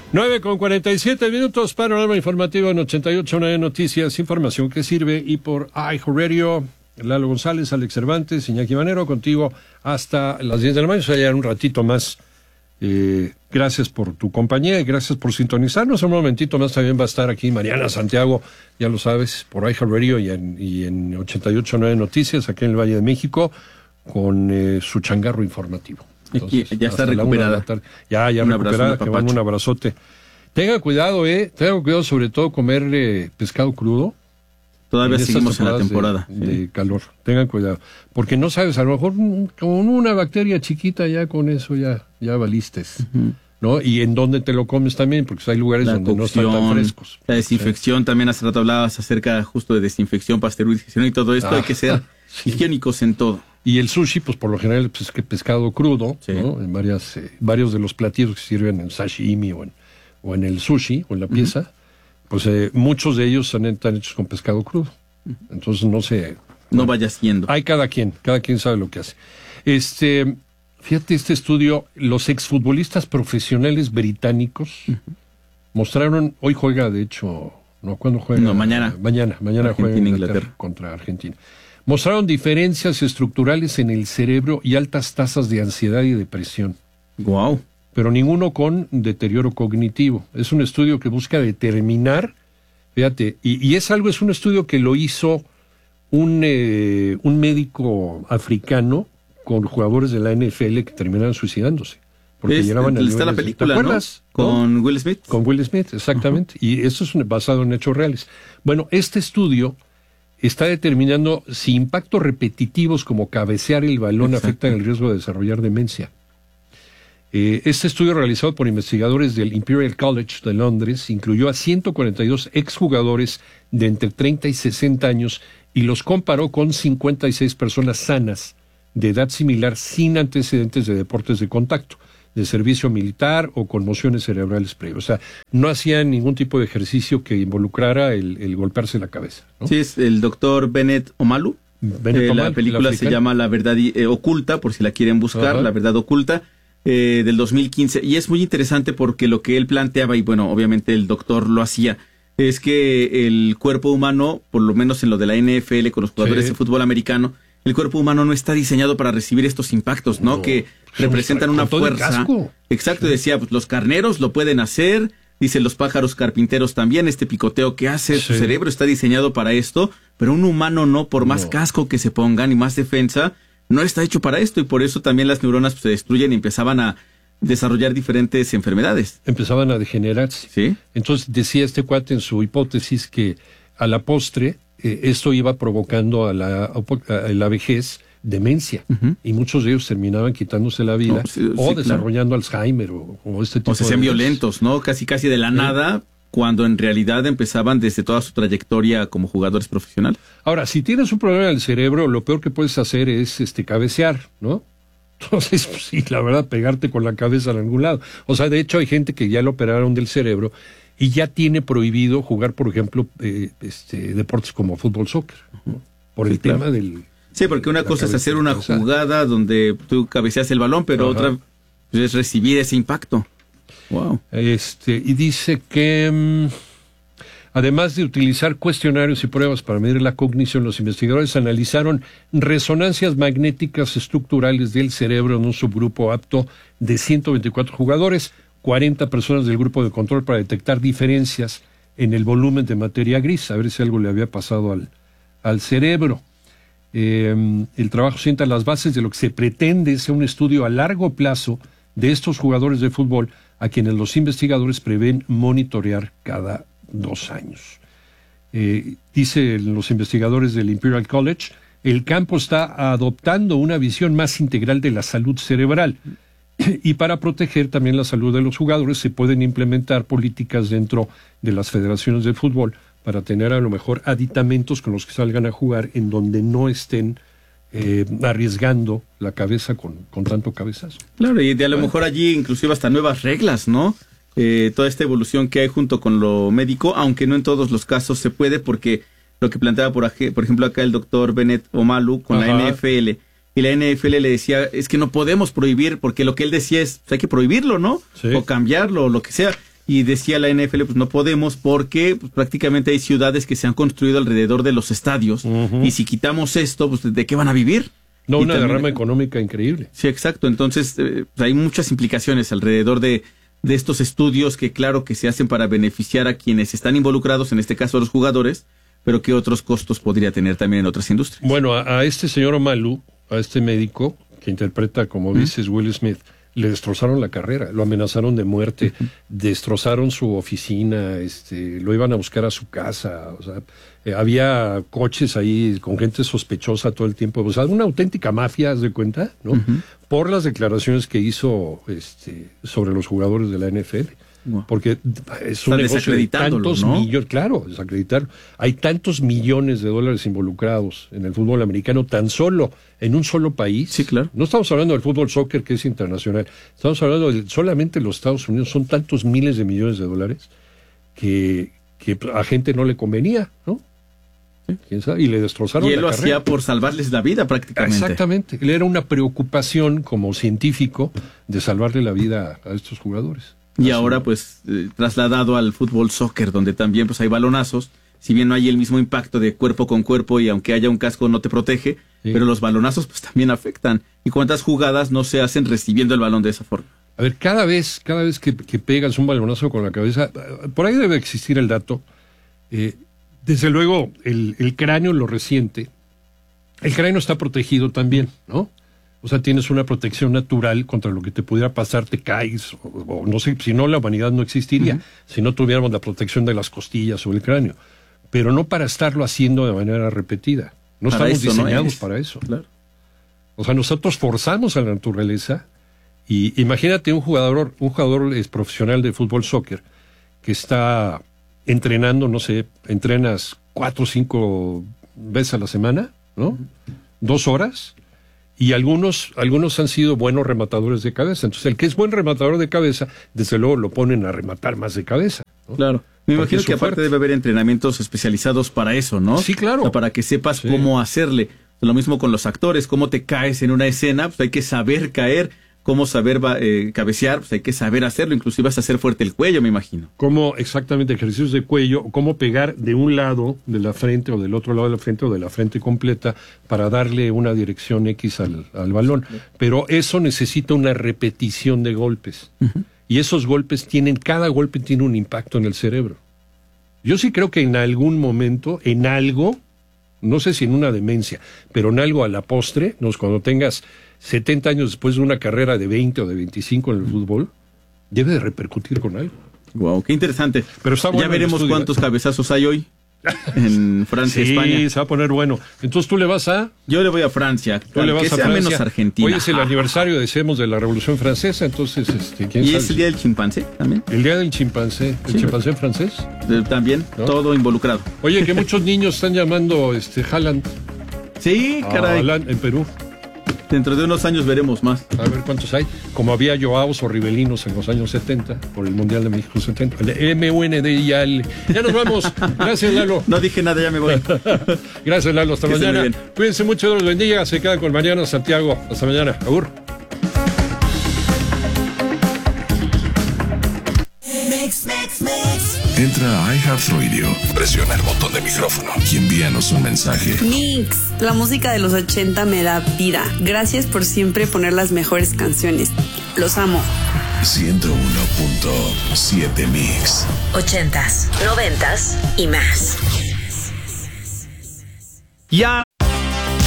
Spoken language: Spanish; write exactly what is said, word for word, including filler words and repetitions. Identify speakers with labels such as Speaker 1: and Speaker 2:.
Speaker 1: nueve con cuarenta y siete minutos, panorama informativo en ochenta y ocho punto nueve Noticias, información que sirve, y por iHeartRadio, Lalo González, Alex Cervantes, Iñaki Manero, contigo hasta las diez de la mañana, o sea, ya un ratito más. Eh, gracias por tu compañía y gracias por sintonizarnos. Un momentito más también va a estar aquí Mariana Santiago, ya lo sabes, por iHeartRadio y en, y en ochenta y ocho punto nueve Noticias, aquí en el Valle de México, con eh, su changarro informativo. Entonces,
Speaker 2: ya está recuperada.
Speaker 1: Ya, ya
Speaker 2: un
Speaker 1: recuperada,
Speaker 2: abrazo,
Speaker 1: que van un abrazote. Tenga cuidado, eh, tenga cuidado sobre todo comer eh, pescado crudo.
Speaker 2: Todavía seguimos en la temporada.
Speaker 1: De, sí. de calor, tengan cuidado. Porque no sabes, a lo mejor con una bacteria chiquita ya con eso ya, ya valistes. Uh-huh. ¿No? Y en dónde te lo comes también, porque hay lugares la donde cocción, no están tan frescos.
Speaker 2: La desinfección, sí. También hace rato hablabas acerca justo de desinfección, pasteurización y todo esto. Ah, hay que ser sí. higiénicos en todo.
Speaker 1: Y el sushi, pues por lo general pues, es que pescado crudo, sí. ¿no? En varias, eh, varios de los platillos que sirven en sashimi o en, o en el sushi o en la pieza, uh-huh. pues eh, muchos de ellos están, están hechos con pescado crudo. Uh-huh. Entonces no sé.
Speaker 2: No vaya siendo.
Speaker 1: Hay cada quien, cada quien sabe lo que hace. Este, fíjate este estudio, los exfutbolistas profesionales británicos uh-huh. mostraron, hoy juega de hecho, no, ¿cuándo juega?
Speaker 2: No, mañana.
Speaker 1: Mañana, mañana juega Inglaterra, Inglaterra contra Argentina. Mostraron diferencias estructurales en el cerebro y altas tasas de ansiedad y depresión.
Speaker 2: Wow.
Speaker 1: Pero ninguno con deterioro cognitivo. Es un estudio que busca determinar, fíjate, y, y es algo, es un estudio que lo hizo un, eh, un médico africano con jugadores de la N F L que terminaron suicidándose. Porque
Speaker 2: es,
Speaker 1: llegaban a
Speaker 2: está la película, ¿te acuerdas? ¿No? Con ¿no? Will Smith.
Speaker 1: Con Will Smith, exactamente. Uh-huh. Y eso es basado en hechos reales. Bueno, este estudio está determinando si impactos repetitivos como cabecear el balón Exacto. afectan el riesgo de desarrollar demencia. Eh, este estudio realizado por investigadores del Imperial College de Londres incluyó a ciento cuarenta y dos exjugadores de entre treinta y sesenta años y los comparó con cincuenta y seis personas sanas de edad similar sin antecedentes de deportes de contacto, de servicio militar o conmociones cerebrales previas. O sea, no hacían ningún tipo de ejercicio que involucrara el, el golpearse la cabeza, ¿no?
Speaker 2: Sí, es el doctor Bennett Omalu.
Speaker 1: Bennett
Speaker 2: eh,
Speaker 1: Omalu
Speaker 2: la película se llama La Verdad eh, Oculta, por si la quieren buscar, Ajá. La Verdad Oculta, eh, del dos mil quince. Y es muy interesante porque lo que él planteaba, y bueno, obviamente el doctor lo hacía, es que el cuerpo humano, por lo menos en lo de la N F L con los jugadores sí. de fútbol americano, el cuerpo humano no está diseñado para recibir estos impactos, ¿no? no que representan una fuerza. Exacto, decía, pues los carneros lo pueden hacer, dice los pájaros carpinteros también, este picoteo que hace, sí. su cerebro está diseñado para esto, pero un humano no, por más no. casco que se pongan y más defensa, no está hecho para esto, y por eso también las neuronas pues, se destruyen y empezaban a desarrollar diferentes enfermedades. Empezaban a degenerarse. Sí.
Speaker 1: Entonces decía este cuate en su hipótesis que a la postre eh, esto iba provocando a la, a la vejez demencia, uh-huh. y muchos de ellos terminaban quitándose la vida, no, sí, o sí, desarrollando claro. Alzheimer o, o este tipo
Speaker 2: o se hacían violentos, ¿no? Casi casi de la ¿Sí? nada, cuando en realidad empezaban desde toda su trayectoria como jugadores profesionales.
Speaker 1: Ahora, si tienes un problema del cerebro, lo peor que puedes hacer es este cabecear, ¿no? Entonces, pues, sí, la verdad, pegarte con la cabeza en algún lado. O sea, de hecho hay gente que ya lo operaron del cerebro y ya tiene prohibido jugar, por ejemplo, eh, este, deportes como fútbol, soccer, ¿no? Por sí, el claro. tema del...
Speaker 2: Sí, porque una cosa es hacer una jugada donde tú cabeceas el balón, pero Ajá. otra pues, es recibir ese impacto. Wow.
Speaker 1: Este, y dice que mmm, además de utilizar cuestionarios y pruebas para medir la cognición, los investigadores analizaron resonancias magnéticas estructurales del cerebro en un subgrupo apto de ciento veinticuatro jugadores, cuarenta personas del grupo de control para detectar diferencias en el volumen de materia gris, a ver si algo le había pasado al, al cerebro. Eh, el trabajo sienta las bases de lo que se pretende sea un estudio a largo plazo de estos jugadores de fútbol a quienes los investigadores prevén monitorear cada dos años. Eh, dicen los investigadores del Imperial College, el campo está adoptando una visión más integral de la salud cerebral y para proteger también la salud de los jugadores se pueden implementar políticas dentro de las federaciones de fútbol para tener a lo mejor aditamentos con los que salgan a jugar en donde no estén eh, arriesgando la cabeza con, con tanto cabezazo.
Speaker 2: Claro, y de a lo mejor allí inclusive hasta nuevas reglas, ¿no? Eh, toda esta evolución que hay junto con lo médico, aunque no en todos los casos se puede, porque lo que planteaba por, por ejemplo acá el doctor Bennett Omalu con Ajá. la N F L, y la N F L le decía, es que no podemos prohibir, porque lo que él decía es, pues hay que prohibirlo, ¿no? Sí. O cambiarlo, o lo que sea. y decía la N F L, pues no podemos porque pues, prácticamente hay ciudades que se han construido alrededor de los estadios, uh-huh. y si quitamos esto, pues ¿de qué van a vivir?
Speaker 1: No,
Speaker 2: y
Speaker 1: una
Speaker 2: también,
Speaker 1: derrama económica increíble.
Speaker 2: Sí, exacto. Entonces, eh, pues hay muchas implicaciones alrededor de, de estos estudios que claro que se hacen para beneficiar a quienes están involucrados, en este caso a los jugadores, pero que otros costos podría tener también en otras industrias.
Speaker 1: Bueno, a, a este señor Omalu, a este médico que interpreta, como ¿Mm? dices, Will Smith, le destrozaron la carrera, lo amenazaron de muerte, uh-huh. destrozaron su oficina, este, lo iban a buscar a su casa, o sea, eh, había coches ahí con gente sospechosa todo el tiempo, o sea, una auténtica mafia, ¿haz de cuenta? ¿No? Uh-huh. Por las declaraciones que hizo este, sobre los jugadores de la N F L. Wow. Porque es un negocio de tantos ¿no? millones, claro, desacreditarlo. Hay tantos millones de dólares involucrados en el fútbol americano, tan solo en un solo país.
Speaker 2: Sí, claro.
Speaker 1: No estamos hablando del fútbol soccer, que es internacional. Estamos hablando de solamente los Estados Unidos. Son tantos miles de millones de dólares que, que a gente no le convenía, ¿no? ¿Quién sabe? Y le destrozaron la carrera.
Speaker 2: Y él lo hacía por salvarles la vida prácticamente.
Speaker 1: Exactamente. Él era una preocupación como científico de salvarle la vida a estos jugadores.
Speaker 2: Y ahora, pues, eh, trasladado al fútbol soccer, donde también pues hay balonazos, si bien no hay el mismo impacto de cuerpo con cuerpo y aunque haya un casco no te protege, sí. pero los balonazos pues también afectan. ¿Y cuántas jugadas no se hacen recibiendo el balón de esa forma?
Speaker 1: A ver, cada vez, cada vez que, que pegas un balonazo con la cabeza, por ahí debe existir el dato. Eh, desde luego, el, el cráneo lo resiente. El cráneo está protegido también, ¿no? O sea, tienes una protección natural contra lo que te pudiera pasar, te caes, o, o no sé, si no la humanidad no existiría, uh-huh. si no tuviéramos la protección de las costillas o el cráneo. Pero no para estarlo haciendo de manera repetida. No para estamos eso, diseñados no para eso.
Speaker 2: Claro.
Speaker 1: O sea, nosotros forzamos a la naturaleza y imagínate un jugador, un jugador es profesional de fútbol soccer que está entrenando, no sé, entrenas cuatro o cinco veces a la semana, ¿no? Uh-huh. Dos horas. Y algunos, algunos han sido buenos rematadores de cabeza. Entonces, el que es buen rematador de cabeza, desde luego lo ponen a rematar más de cabeza, ¿no?
Speaker 2: Claro. Me Porque imagino que aparte fuerte. Debe haber entrenamientos especializados para eso, ¿no?
Speaker 1: Sí, claro.
Speaker 2: O sea, para que sepas sí. cómo hacerle. Lo mismo con los actores, cómo te caes en una escena, pues hay que saber caer. Cómo saber eh, cabecear, pues hay que saber hacerlo, inclusive hasta hacer fuerte el cuello, me imagino.
Speaker 1: Cómo exactamente ejercicios de cuello, cómo pegar de un lado de la frente o del otro lado de la frente o de la frente completa para darle una dirección X al, al balón. Pero eso necesita una repetición de golpes. Uh-huh. Y esos golpes tienen, cada golpe tiene un impacto en el cerebro. Yo sí creo que en algún momento, en algo, no sé si en una demencia, pero en algo a la postre, no, cuando tengas setenta años después de una carrera de veinte o de veinticinco en el fútbol, debe de repercutir con algo.
Speaker 2: Wow, qué interesante.
Speaker 1: Pero está bueno,
Speaker 2: ya veremos cuántos cabezazos hay hoy en Francia,
Speaker 1: sí,
Speaker 2: España.
Speaker 1: Sí, se va a poner bueno. Entonces tú le vas a...
Speaker 2: Yo le voy a Francia.
Speaker 1: Tú le vas
Speaker 2: que
Speaker 1: a
Speaker 2: sea
Speaker 1: Francia.
Speaker 2: Menos Argentina.
Speaker 1: Hoy es el aniversario, decíamos, de la Revolución Francesa, entonces, este, ¿quién
Speaker 2: ¿Y
Speaker 1: sabe?
Speaker 2: es el día del chimpancé también?
Speaker 1: El día del chimpancé. ¿El sí. chimpancé francés?
Speaker 2: Eh, también, ¿no? Todo involucrado.
Speaker 1: Oye, que muchos niños están llamando este Haaland.
Speaker 2: Sí, caray.
Speaker 1: Haaland en Perú.
Speaker 2: Dentro de unos años veremos más.
Speaker 1: A ver cuántos hay. Como había Joaos o Ribelinos en los años setenta, por el Mundial de México setenta. El M U N D I A L. Ya nos vamos. Gracias, Lalo.
Speaker 2: No dije nada, ya me voy.
Speaker 1: Gracias, Lalo. Hasta que mañana. Cuídense mucho, Dios los bendiga. Se quedan con Mariana Santiago. Hasta mañana. Agur.
Speaker 3: Entra a iHeartRadio, presiona el botón de micrófono y envíanos un mensaje.
Speaker 4: Mix, la música de los ochenta me da vida. Gracias por siempre poner las mejores canciones. Los amo.
Speaker 3: ciento uno punto siete Mix.
Speaker 5: Ochentas, noventas y más.
Speaker 2: Ya.